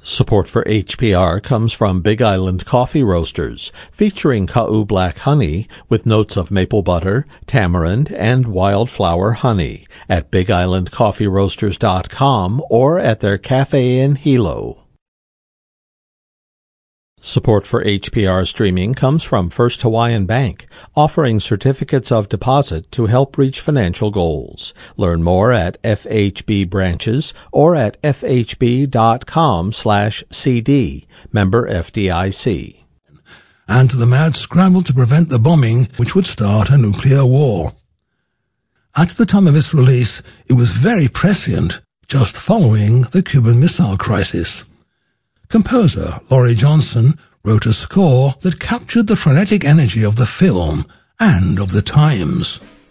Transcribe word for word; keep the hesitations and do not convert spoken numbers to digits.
Support for H P R comes from Big Island Coffee Roasters, featuring Ka'u Black Honey with notes of maple butter, tamarind, and wildflower honey at big island coffee roasters dot com or at their cafe in Hilo. Support for H P R streaming comes from First Hawaiian Bank, offering certificates of deposit to help reach financial goals. Learn more at F H B branches or at f h b dot com slash c d. Member F D I C. And the mad scramble to prevent the bombing which would start a nuclear war. At the time of its release, it was very prescient, just following the Cuban Missile Crisis. Composer Laurie Johnson wrote a score that captured the frenetic energy of the film and of the times.